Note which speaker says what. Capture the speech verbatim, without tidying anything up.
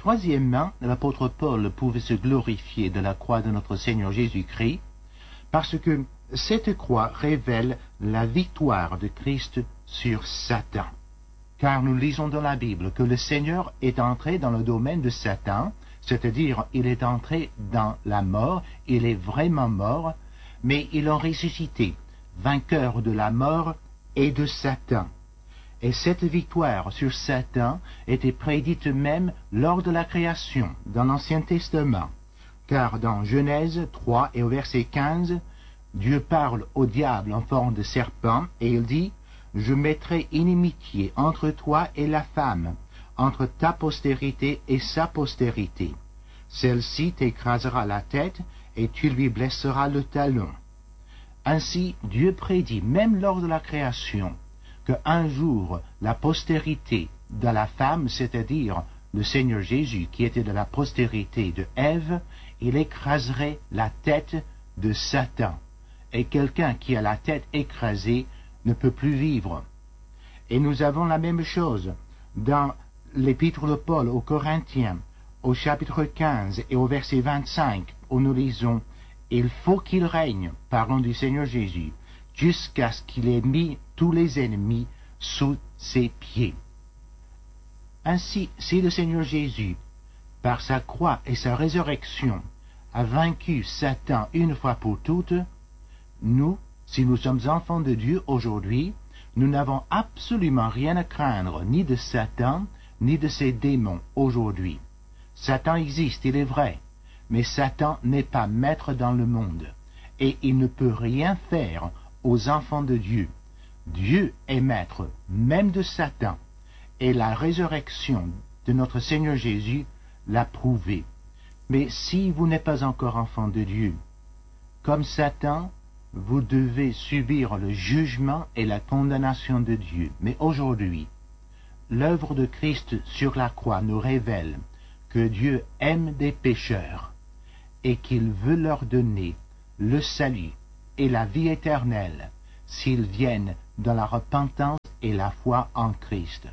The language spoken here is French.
Speaker 1: Troisièmement, l'apôtre Paul pouvait se glorifier de la croix de notre Seigneur Jésus-Christ, parce que cette croix révèle la victoire de Christ sur Satan. Car nous lisons dans la Bible que le Seigneur est entré dans le domaine de Satan, c'est-à-dire il est entré dans la mort, il est vraiment mort, mais il en ressuscité, vainqueur de la mort et de Satan. Et cette victoire sur Satan était prédite même lors de la création, dans l'Ancien Testament. Car dans Genèse trois et au verset quinze, Dieu parle au diable en forme de serpent, et il dit « Je mettrai inimitié entre toi et la femme, entre ta postérité et sa postérité. Celle-ci t'écrasera la tête, et tu lui blesseras le talon. » Ainsi, Dieu prédit, même lors de la création, qu'un jour, la postérité de la femme, c'est-à-dire le Seigneur Jésus, qui était de la postérité de Ève, il écraserait la tête de Satan. Et quelqu'un qui a la tête écrasée ne peut plus vivre. Et nous avons la même chose dans l'épître de Paul aux Corinthiens, au chapitre quinze et au verset vingt-cinq, où nous lisons « Il faut qu'il règne, parlons du Seigneur Jésus, jusqu'à ce qu'il ait mis tous les ennemis sous ses pieds. » Ainsi, si le Seigneur Jésus, par sa croix et sa résurrection, a vaincu Satan une fois pour toutes, nous, si nous sommes enfants de Dieu aujourd'hui, nous n'avons absolument rien à craindre ni de Satan, ni de ses démons aujourd'hui. Satan existe, il est vrai, mais Satan n'est pas maître dans le monde, et il ne peut rien faire aux enfants de Dieu. Dieu est maître même de Satan, et la résurrection de notre Seigneur Jésus l'a prouvé. Mais si vous n'êtes pas encore enfant de Dieu, comme Satan, vous devez subir le jugement et la condamnation de Dieu. Mais aujourd'hui, l'œuvre de Christ sur la croix nous révèle que Dieu aime des pécheurs et qu'il veut leur donner le salut et la vie éternelle s'ils viennent dans la repentance et la foi en Christ.